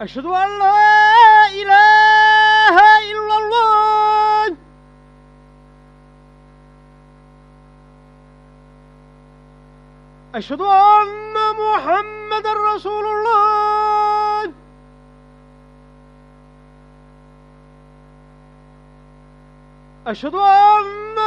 أشهد أن لا إله إلا الله. أشهد أن محمد رسول الله. أشهد أن